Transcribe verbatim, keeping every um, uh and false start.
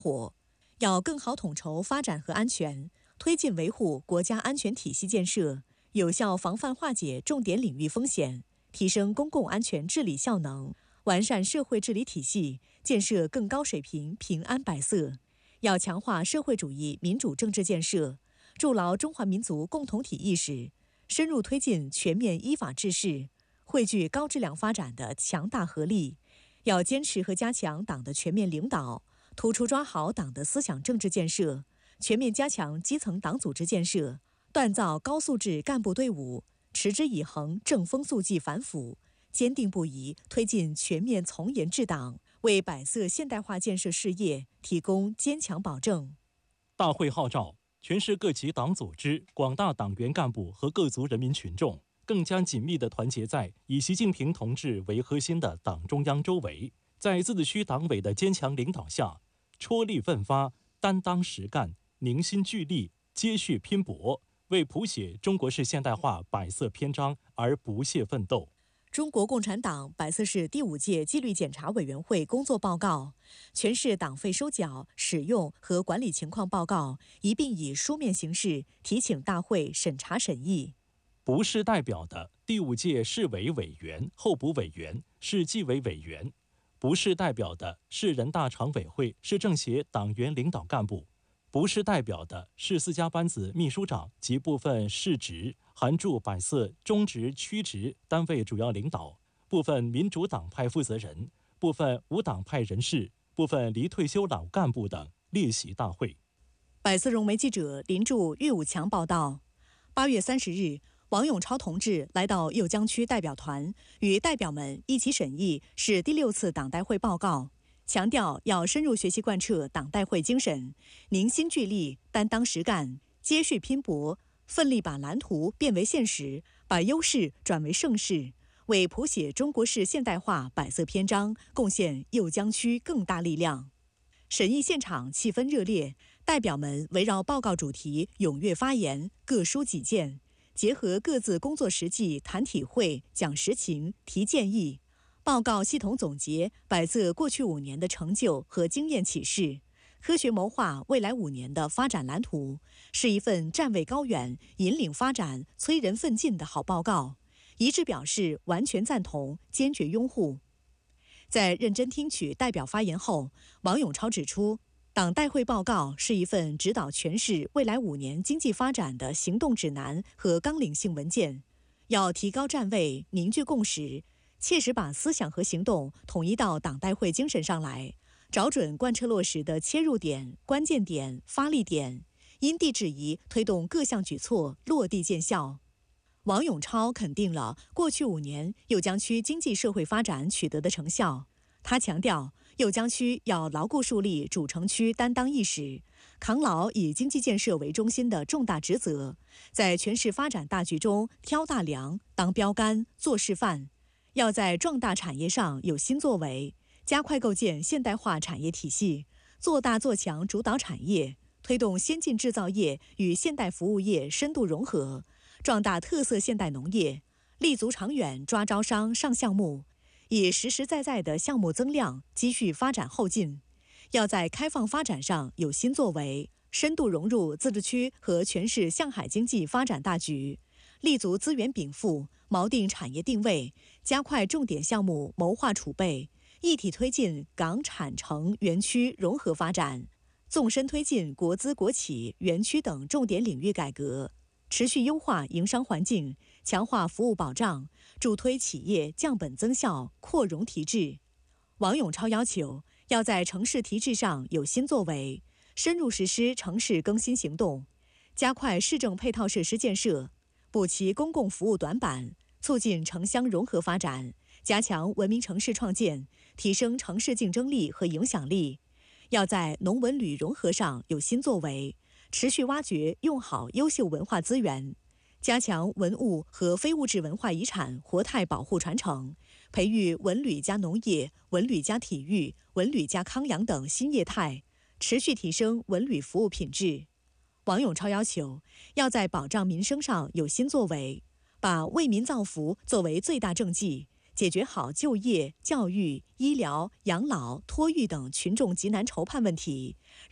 要更好统筹发展和安全，推进维护国家安全体系建设，有效防范化解重点领域风险，提升公共安全治理效能，完善社会治理体系，建设更高水平平安百色。要强化社会主义民主政治建设，筑牢中华民族共同体意识，深入推进全面依法治市，汇聚高质量发展的强大合力。要坚持和加强党的全面领导，突出抓好党的思想政治建设，全面加强基层党组织建设，锻造高素质干部队伍，持之以恒正风肃纪反腐，坚定不移推进全面从严治党，为百色现代化建设事业提供坚强保证。 大会号召全市各级党组织、广大党员干部和各族人民群众更加紧密地团结在以习近平同志为核心的党中央周围，在自治区党委的坚强领导下，踔厉奋发、担当实干、凝心聚力、接续拼搏，为谱写中国式现代化百色篇章而不懈奋斗。 中国共产党百色市第五届纪律检查委员会工作报告、全市党费收缴、使用和管理情况报告一并以书面形式提请大会审查审议。 不是代表的第五届市委委员、候补委员、市纪委委员，不是代表的市人大常委会、市政协党员领导干部，不是代表的市四家班子秘书长及部分市职含驻百色中职、区职单位主要领导、部分民主党派负责人、部分无党派人士、部分离退休老干部等列席大会。 百色融媒记者林柱、岳武强报道，八月三十日，王永超同志来到右江区代表团，与代表们一起审议市第六次党代会报告，强调要深入学习贯彻党代会精神，凝心聚力，担当实干，接续拼搏，奋力把蓝图变为现实，把优势转为盛世，为谱写中国式现代化百色篇章贡献右江区更大力量。审议现场气氛热烈，代表们围绕报告主题踊跃发言，各抒己见，结合各自工作实际谈体会、讲实情、提建议。报告系统总结百色过去五年的成就和经验启示，科学谋划未来五年的发展蓝图，是一份站位高远、引领发展、催人奋进的好报告，一致表示完全赞同，坚决拥护。在认真听取代表发言后，王永超指出，党代会报告是一份指导全市未来五年经济发展的行动指南和纲领性文件，要提高站位，凝聚共识，切实把思想和行动统一到党代会精神上来，找准贯彻落实的切入点、关键点、发力点，因地制宜推动各项举措落地见效。王永超肯定了过去五年右江区经济社会发展取得的成效。他强调，右江区要牢固树立主城区担当意识，扛牢以经济建设为中心的重大职责，在全市发展大局中挑大梁、当标杆、做示范。要在壮大产业上有新作为，加快构建现代化产业体系，做大做强主导产业，推动先进制造业与现代服务业深度融合，壮大特色现代农业，立足长远抓招商上项目，以实实在在的项目增量积蓄发展后劲。要在开放发展上有新作为，深度融入自治区和全市向海经济发展大局，立足资源禀赋，锚定产业定位，加快重点项目谋划储备，一体推进港产城园区融合发展，纵深推进国资国企园区等重点领域改革，持续优化营商环境，强化服务保障，助推企业降本增效、扩容提质。王永超要求，要在城市提质上有新作为，深入实施城市更新行动，加快市政配套设施建设，补齐公共服务短板，促进城乡融合发展，加强文明城市创建，提升城市竞争力和影响力。要在农文旅融合上有新作为，持续挖掘用好优秀文化资源，加强文物和非物质文化遗产活态保护传承，培育文旅加农业、文旅加体育、文旅加康养等新业态，持续提升文旅服务品质。王永超要求，要在保障民生上有新作为，把为民造福作为最大政绩， 解决好就业、教育、医疗、养老、托育等群众急难愁盼问题，